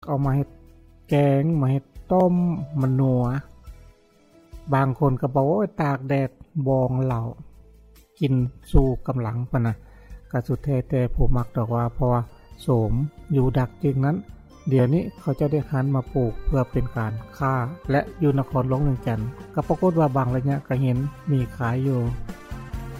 เอามาเฮ็ดแกงมาเฮ็ดต้มมันนัวบางคนก็บอกว่าตากแดดบองเหล่ากินสู้กำลังปะนะก็สุดแท้แต่ผู้มักดอกว่าเพราะว่าโสมอยู่ดักจริงนั้นเดี๋ยวนี้เขาจะได้หันมาปลูกเพื่อเป็นการค้าและอยู่นครหลวงเวียงจันทน์ก็ปรากฏว่าบางระยะก็เห็นมีขายอยู่